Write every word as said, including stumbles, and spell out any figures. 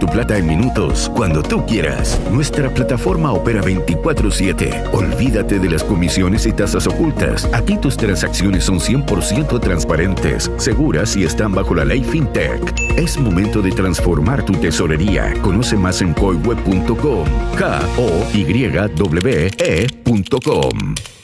tu plata en minutos, cuando tú quieras. Nuestra plataforma opera veinticuatro siete. Olvídate de las comisiones y tasas ocultas. Aquí tus transacciones son cien por ciento transparentes, seguras y están bajo la ley FinTech. Es momento de transformar tu tesorería. Conoce más en coiweb punto com. K O Y W E punto com.